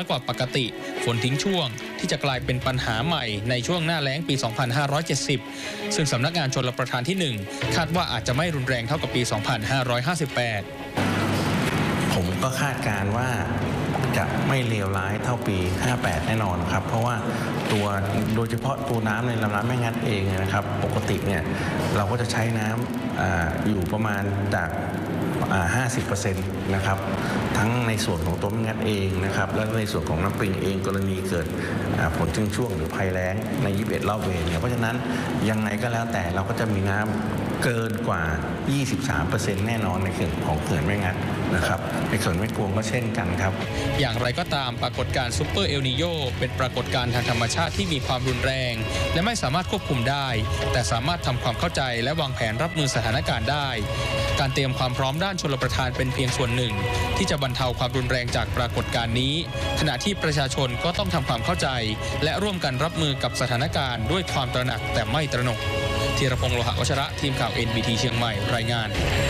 อยกว่าปกติฝนทิ้งช่วงที่จะกลายเป็นปัญหาใหม่ในช่วงหน้าแล้งปี 2570 ซึ่งสำนักงานชลประทานที่ 1 คาดว่าอาจจะไม่รุนแรงเท่ากับปี 2558 ผมก็คาดการณ์ว่าจะไม่เลวร้ายเท่าปี 58 แน่นอนครับเพราะว่าโดยเฉพาะตัวน้ำในลำน้ำแม่งัดเองนะครับปกติเนี่ยเราก็จะใช้น้ำอยู่ประมาณจาก50% นะครับทั้งในส่วนของตัวแม่งัดเองนะครับและในส่วนของน้ำปิงเองกรณีเกิดฝนทิ้งช่วงหรือภัยแล้งใน21รอบเวรเนี่ยเพราะฉะนั้นยังไงก็แล้วแต่เราก็จะมีน้ำเกินกว่า 23% แน่นอนในเขื่อนของเขื่อนแม่งัดนะครับในเขื่อนแม่กวงก็เช่นกันครับอย่างไรก็ตามปรากฏการณ์ซุปเปอร์เอลนีโญเป็นปรากฏการณ์ทางธรรมชาติที่มีความรุนแรงและไม่สามารถควบคุมได้แต่สามารถทำความเข้าใจและวางแผนรับมือสถานการณ์ได้การเตรียมความพร้อมด้านชลประทานเป็นเพียงส่วนหนึ่งที่จะบรรเทาความรุนแรงจากปรากฏการณ์นี้ขณะที่ประชาชนก็ต้องทำความเข้าใจและร่วมกันรับมือกับสถานการณ์ด้วยความตระหนักแต่ไม่ตระหนกธีรพงษ์ โลหะวัชระทีมข่าว NBT เชียงใหม่รายงาน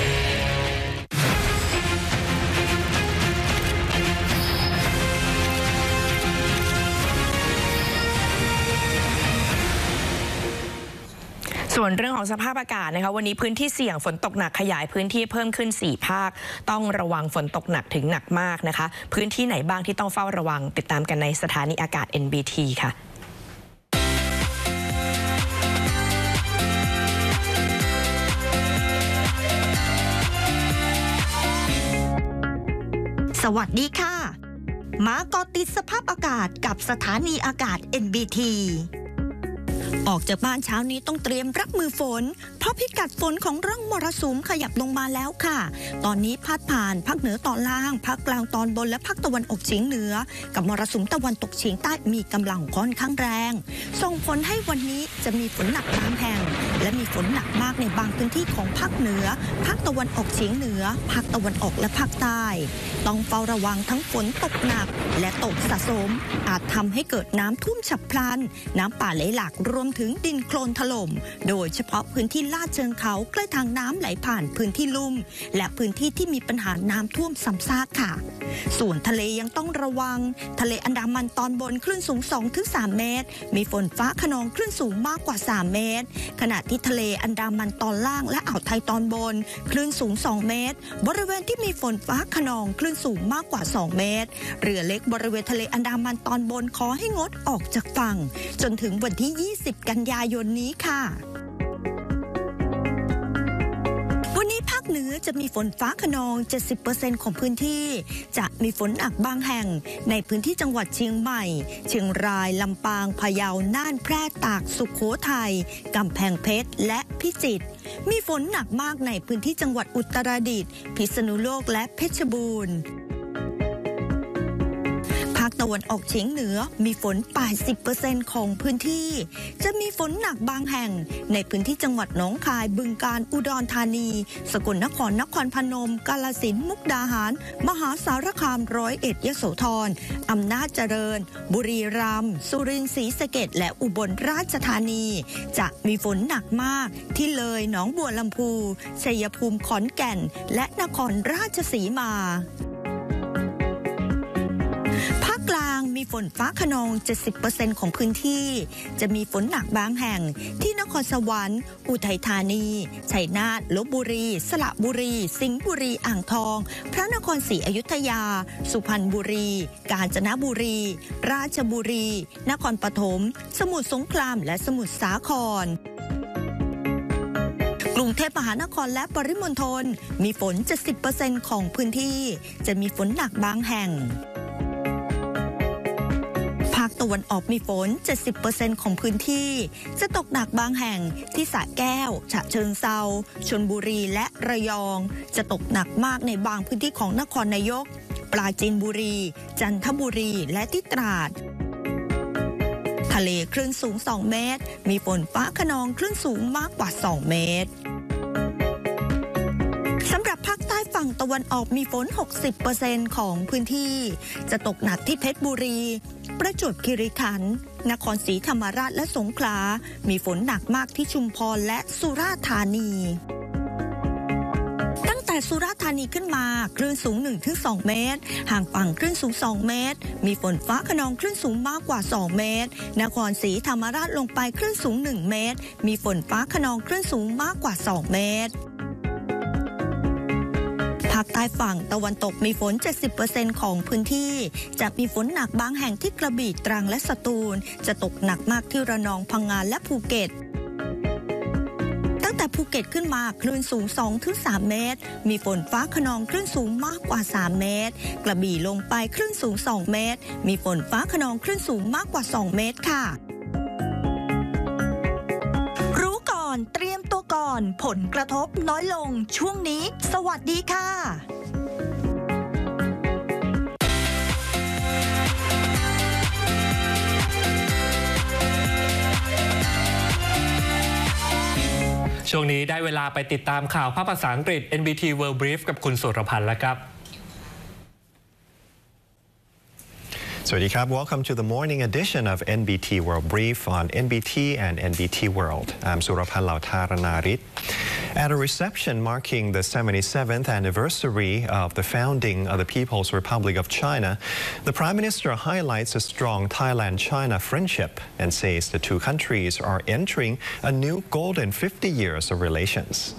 ส่วนเรื่องของสภาพอากาศนะคะวันนี้พื้นที่เสี่ยงฝนตกหนักขยายพื้นที่เพิ่มขึ้น4ภาคต้องระวังฝนตกหนักถึงหนักมากนะคะพื้นที่ไหนบ้างที่ต้องเฝ้าระวังติดตามกันในสถานีอากาศ NBT ค่ะสวัสดีค่ะมาเกาะติดสภาพอากาศกับสถานีอากาศ NBT ออกจากบ้านเช้านี้ต้องเตรียมรับมือฝนเพราะพิกัดฝนของร่องมรสุมขยับลงมาแล้วค่ะตอนนี้พาดผ่านภาคเหนือตอนล่างภาคกลางตอนบนและภาคตะวันออกเฉียงเหนือกับมรสุมตะวันตกเฉียงใต้มีกำลังค่อนข้างแรงส่งผลให้วันนี้จะมีฝนหนักบางแห่งและมีฝนหนักมากในบางพื้นที่ของภาคเหนือภาคตะวันออกเฉียงเหนือภาคตะวันออกและภาคใต้ต้องเฝ้าระวังทั้งฝนตกหนักและตกสะสมอาจทำให้เกิดน้ำท่วมฉับพลันน้ำป่าไหลหลากรวมถึงดินโคลนถล่มโดยเฉพาะพื้นที่ลาดเชิงเขาใกล้ทางน้ำไหลผ่านพื้นที่ลุ่มและพื้นที่ที่มีปัญหาน้ำท่วมซ้ำซากค่ะส่วนทะเลยังต้องระวังทะเลอันดามันตอนบนคลื่นสูง 2-3 เมตรมีฝนฟ้าคะนองคลื่นสูงมากกว่า3 เมตรขณะที่ทะเลอันดามันตอนล่างและอ่าวไทยตอนบนคลื่นสูง2 เมตรบริเวณที่มีฝนฟ้าคะนองคลื่นสูงมากกว่า2 เมตรเรือเล็กบริเวณทะเลอันดามันตอนบนขอให้งดออกจากฝั่งจนถึงวันที่20 กันยายนนี้ค่ะวันนี้ภาคเหนือจะมีฝนฟ้าคะนอง 70% ของพื้นที่จะมีฝนหนักบางแห่งในพื้นที่จังหวัดเชียงใหม่เชียงรายลำปางพะเยาน่านแพร่ตากสุโขทัยกำแพงเพชรและพิจิตรมีฝนหนักมากในพื้นที่จังหวัดอุตรดิตถ์พิษณุโลกและเพชรบูรณ์ภาคตะวันออกเฉียงเหนือมีฝน 80% ของพื้นที่จะมีฝนหนักบางแห่งในพื้นที่จังหวัดหนองคายบึงกาฬอุดรธานีสกลนครนครพนมกาฬสินธุ์มุกดาหารมหาสารคาม101ยโสธรอำนาจเจริญบุรีรัมย์สุรินทร์ศรีสะเกษและอุบลราชธานีจะมีฝนหนักมากที่เลยหนองบัวลำพูชัยภูมิขอนแก่นและนครราชสีมาภาคกลางมีฝนฟ้าคะนอง 70% ของพื้นที่จะมีฝนหนักบางแห่งที่นครสวรรค์อุทัยธานีชัยนาทลพบุรีสระบุรีสิงห์บุรีอ่างทองพระนครศรีอยุธยาสุพรรณบุรีกาญจนบุรีราชบุรีนครปฐมสมุทรสงครามและสมุทรสาครกรุงเทพมหานครและปริมณฑลมีฝน 70% ของพื้นที่จะมีฝนหนักบางแห่งภาคตะวันออกมีฝน 70% ของพื้นที่จะตกหนักบางแห่งที่สระแก้วฉะเชิงเทราชลบุรีและระยองจะตกหนักมากในบางพื้นที่ของนครนายกปราจีนบุรีจันทบุรีและที่ตราดทะเลคลื่นสูง2 เมตรมีฝนฟ้าคะนองคลื่นสูงมากกว่า2 เมตรสำหรับภาคใต้ฝั่งตะวันออกมีฝน 60% ของพื้นที่จะตกหนักที่เพชรบุรีประจวบคีรีขันธ์นครศรีธรรมราชและสงขลามีฝนหนักมากที่ชุมพรและสุราษฎร์ธานีตั้งแต่ดสุราษฎร์ธานีขึ้นมาคลื่นสูง 1-2 เมตรห่างฝั่งคลื่นสูง2เมตรมีฝนฟ้าคะนองคลื่นสูงมากกว่า2เมตรนครศรีธรรมราชลงไปคลื่นสูง1เมตรมีฝนฟ้าคะนองคลื่นสูงมากกว่า2เมตรภาคใต้ฝั่งตะวันตกมีฝน 70% ของพื้นที่จะมีฝนหนักบางแห่งที่กระบี่ตรังและสตูลจะตกหนักมากที่ระนองพังงาและภูเก็ตตั้งแต่ภูเก็ตขึ้นมาคลื่นสูง 2-3 เมตรมีฝนฟ้าคะนองคลื่นสูงมากกว่า3เมตรกระบี่ลงไปคลื่นสูง2เมตรมีฝนฟ้าคะนองคลื่นสูงมากกว่า2เมตรค่ะรู้ก่อนเตรียมตัวก่อนผลกระทบน้อยลงช่วงนี้สวัสดีค่ะช่วงนี้ได้เวลาไปติดตามข่าวภาคภาษาอังกฤษ NBT World Brief กับคุณสุรพันธ์แล้วครับ Sawadee-krab. Welcome to the morning edition of NBT World Brief on NBT and NBT World. I'm Surapan Lautaranarit. At a reception marking the 77th anniversary of the founding of the People's Republic of China, the Prime Minister highlights a strong Thailand-China friendship and says the two countries are entering a new golden 50 years of relations.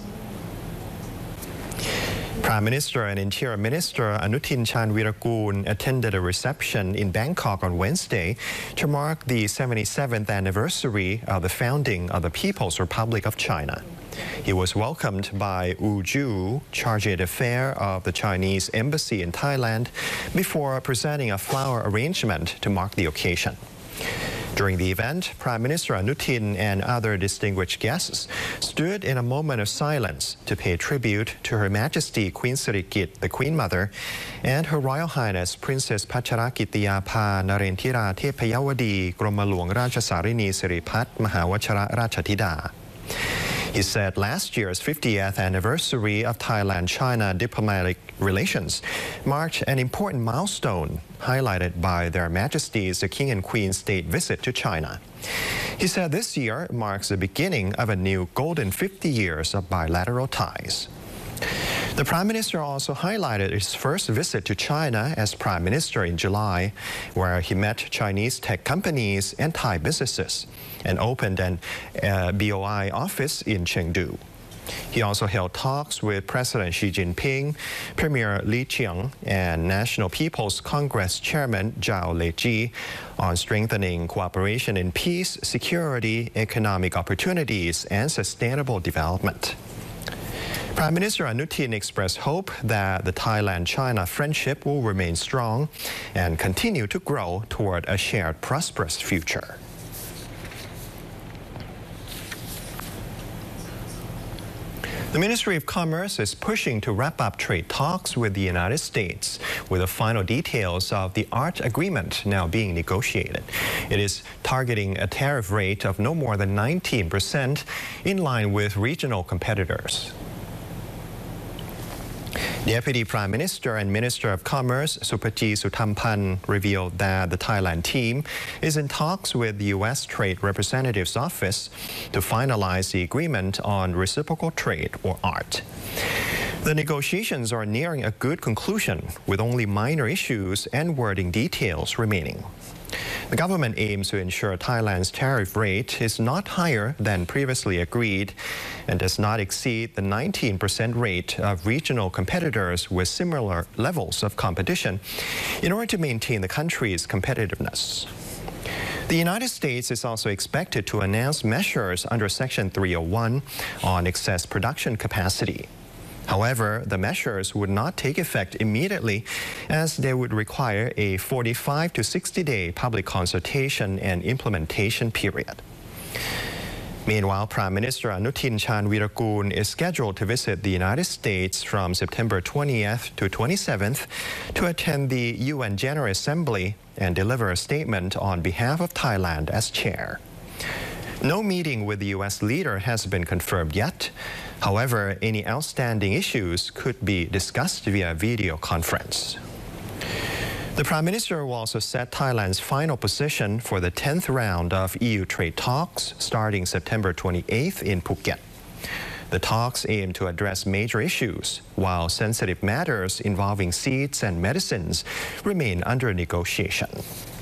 Prime Minister and Interior Minister Anutin Charnvirakul attended a reception in Bangkok on Wednesday to mark the 77th anniversary of the founding of the People's Republic of China. He was welcomed by Wu Ju, Charge d'Affaires of the Chinese Embassy in Thailand, before presenting a flower arrangement to mark the occasion. During the event, Prime Minister Anutin and other distinguished guests stood in a moment of silence to pay tribute to Her Majesty Queen Sirikit, the Queen Mother, and Her Royal Highness Princess Pacharakitiyapha Narendra Thepayawadi Gromalwang Rajasarini Siripat Mahawachara Rachthida. He said last year's 50th anniversary of Thailand-China diplomatic relations marked an important milestone, highlighted by Their Majesties the King and Queen's state visit to China. He said this year marks the beginning of a new golden 50 years of bilateral ties. The Prime Minister also highlighted his first visit to China as Prime Minister in July, where he met Chinese tech companies and Thai businesses and opened an BOI office in Chengdu. He also held talks with President Xi Jinping, Premier Li Qiang, and National People's Congress Chairman Zhao Leji on strengthening cooperation in peace, security, economic opportunities, and sustainable development. Prime Minister Anutin expressed hope that the Thailand-China friendship will remain strong and continue to grow toward a shared prosperous future. The Ministry of Commerce is pushing to wrap up trade talks with the United States, with the final details of the ART agreement now being negotiated. It is targeting a tariff rate of no more than 19%, in line with regional competitors. Deputy Prime Minister and Minister of Commerce Supajee Suthampan revealed that the Thailand team is in talks with the U.S. Trade Representative's Office to finalize the agreement on reciprocal trade, or ART. The negotiations are nearing a good conclusion, with only minor issues and wording details remaining. The government aims to ensure Thailand's tariff rate is not higher than previously agreed and does not exceed the 19% rate of regional competitors with similar levels of competition in order to maintain the country's competitiveness. The United States is also expected to announce measures under Section 301 on excess production capacity. However, the measures would not take effect immediately, as they would require a 45 to 60-day public consultation and implementation period. Meanwhile, Prime Minister Anutin Charnvirakul is scheduled to visit the United States from September 20th to 27th to attend the UN General Assembly and deliver a statement on behalf of Thailand as chair. No meeting with the U.S. leader has been confirmed yet. However, any outstanding issues could be discussed via video conference. The Prime Minister will also set Thailand's final position for the 10th round of EU trade talks starting September 28th in Phuket. The talks aim to address major issues, while sensitive matters involving seeds and medicines remain under negotiation.